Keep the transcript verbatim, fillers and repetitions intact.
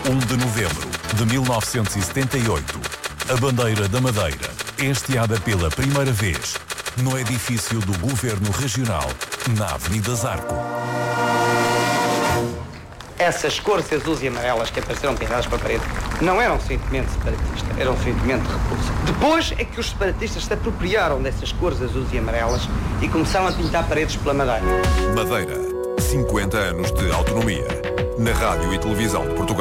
um de novembro de mil novecentos e setenta e oito, a bandeira da Madeira é hasteada pela primeira vez no edifício do Governo Regional, na Avenida Zarco. Essas cores azuis e amarelas que apareceram pintadas para a parede não eram sentimento separatista, eram um sentimento de repulsa. Depois é que os separatistas se apropriaram dessas cores azuis e amarelas e começaram a pintar paredes pela Madeira. Madeira, cinquenta anos de autonomia. Na rádio e televisão de Portugal.